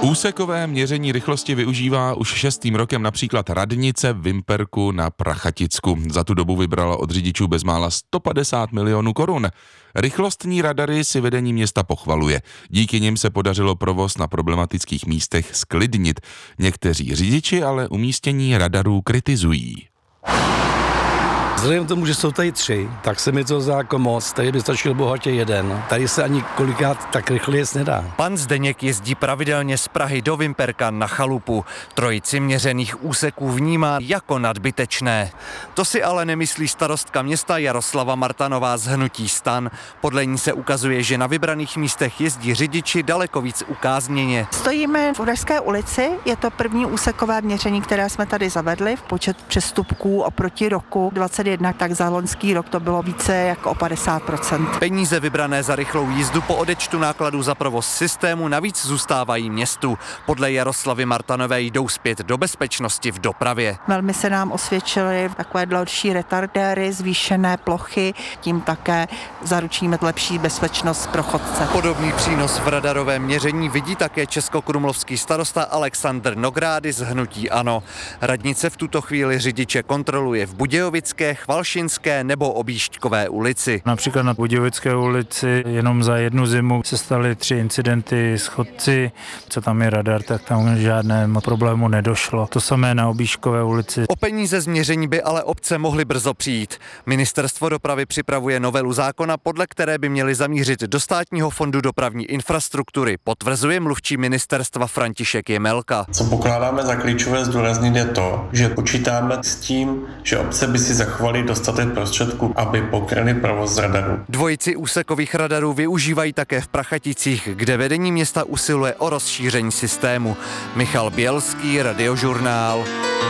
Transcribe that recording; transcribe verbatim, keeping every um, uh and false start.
Úsekové měření rychlosti využívá už šestým rokem například radnice v Vimperku na Prachaticku. Za tu dobu vybrala od řidičů bezmála sto padesát milionů korun. Rychlostní radary si vedení města pochvaluje. Díky nim se podařilo provoz na problematických místech zklidnit. Někteří řidiči ale umístění radarů kritizují. Vzhledem k tomu, že jsou tady tři, tak se mi to zdá jako moc, tady by stačil bohatě jeden. Tady se ani kolikrát tak rychle jet nedá. Pan Zdeněk jezdí pravidelně z Prahy do Vimperka na chalupu. Trojici měřených úseků vnímá jako nadbytečné. To si ale nemyslí starostka města Jaroslava Martanová z hnutí STAN. Podle ní se ukazuje, že na vybraných místech jezdí řidiči daleko víc ukázněně. Stojíme v Uherské ulici, je to první úsekové měření, které jsme tady zavedli v počet přestupků oproti roku dvacet jedna, tak za loňský rok to bylo více jako o padesát procent. Peníze vybrané za rychlou jízdu po odečtu nákladů za provoz systému navíc zůstávají městu. Podle Jaroslavy Martanové jdou zpět do bezpečnosti v dopravě. Velmi se nám osvědčily takové další retardéry, zvýšené plochy, tím také zaručíme lepší bezpečnost pro chodce. Podobný přínos v radarovém měření vidí také českokrumlovský starosta Alexandr Nogrády z hnutí ANO. Radnice v tuto chvíli řidiče kontroluje v Budějovické, Chvalšinské nebo Objížďkové ulici. Například na Budějovické ulici jenom za jednu zimu se staly tři incidenty s chodci. Co tam je radar, tak tam žádnému problému nedošlo. To samé na Objížďkové ulici. O peníze z měření by ale obce mohly brzo přijít. Ministerstvo dopravy připravuje novelu zákona, podle které by měly zamířit do Státního fondu dopravní infrastruktury, potvrzuje mluvčí ministerstva František Jemelka. Co pokládáme za klíčové zdůraznit je to, že počítáme s tím, že obce by si zachovali dostatek prostředků, aby pokryly provoz radarů. Dvojici úsekových radarů využívají také v Prachaticích, kde vedení města usiluje o rozšíření systému. Michal Bělský, Radiožurnál.